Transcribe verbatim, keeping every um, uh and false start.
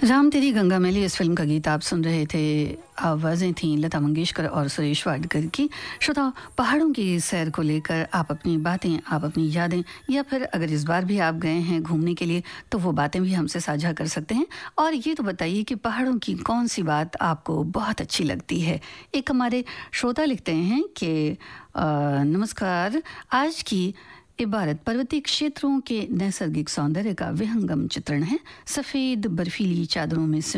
राम तेरी गंगा मैली इस फिल्म का गीत आप सुन रहे थे। आवाज़ें थीं लता मंगेशकर और सुरेश वाडकर की। श्रोता, पहाड़ों की सैर को लेकर आप अपनी बातें, आप अपनी यादें, या फिर अगर इस बार भी आप गए हैं घूमने के लिए तो वो बातें भी हमसे साझा कर सकते हैं। और ये तो बताइए कि पहाड़ों की कौन सी बात आपको बहुत अच्छी लगती है। एक हमारे श्रोता लिखते हैं कि अ, नमस्कार, आज की इबारत पर्वतीय क्षेत्रों के नैसर्गिक सौंदर्य का विहंगम चित्रण है। सफ़ेद बर्फीली चादरों में